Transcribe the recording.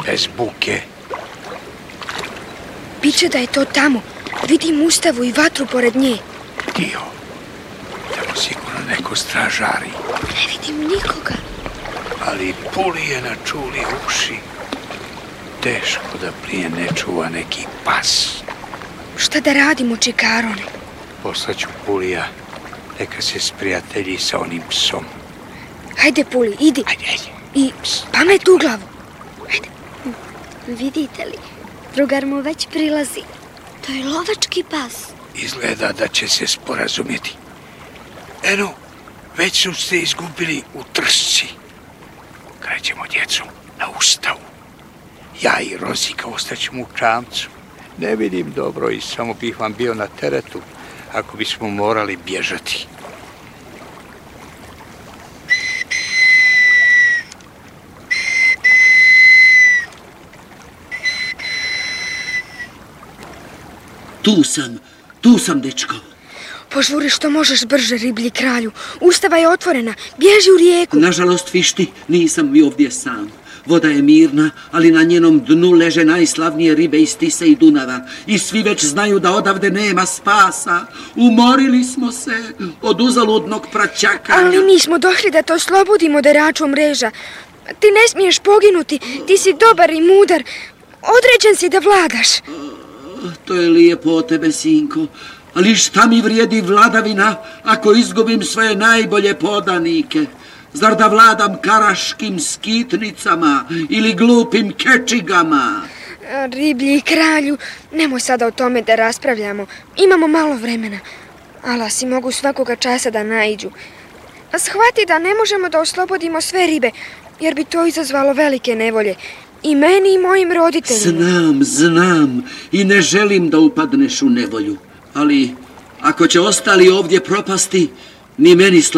bez buke. Biće da je to tamo. Vidim ustavu i vatru pored nje. Dio, tamo sigurno neko stražari. Ne vidim nikoga. Ali puli je načuli uši. Teško da prije ne čuva neki pas. Šta da radimo, Čikarone? Poslaću Pulija, neka se sprijatelji sa onim psom. Hajde, Puli, idi. Ajde. I pamet u glavu. Hajde. Vidite li, drugar mu već prilazi. To je lovački pas. Izgleda da će se sporazumjeti. Eno, već su se izgubili u trsci. Krećemo djecu na ustavu. Ja i Rozika ostaćemo u čamcu. Ne vidim dobro i samo bih vam bio na teretu ako bismo morali bježati. Tu sam, dečko. Požuri što možeš brže, riblji kralju. Ustava je otvorena, bježi u rijeku. Nažalost, Fišti, nisam mi ovdje sam. Voda je mirna, ali na njenom dnu leže najslavnije ribe iz Tise i Dunava. I svi već znaju da odavde nema spasa. Umorili smo se od uzaludnog praćakanja. Ali mi smo došli da to oslobodimo deraču mreža. Ti ne smiješ poginuti, ti si dobar i mudar. Određen si da vladaš. To je lijepo od tebe, sinko. Ali šta mi vrijedi vladavina ako izgubim svoje najbolje podanike? Zar da vladam karaškim skitnicama ili glupim kečigama? Riblji kralju, nemoj sada o tome da raspravljamo. Imamo malo vremena. Alasi mogu svakoga časa da naiđu. Shvati da ne možemo da oslobodimo sve ribe, jer bi to izazvalo velike nevolje. I meni i mojim roditeljima. Znam i ne želim da upadneš u nevolju. Ali ako će ostali ovdje propasti, ni meni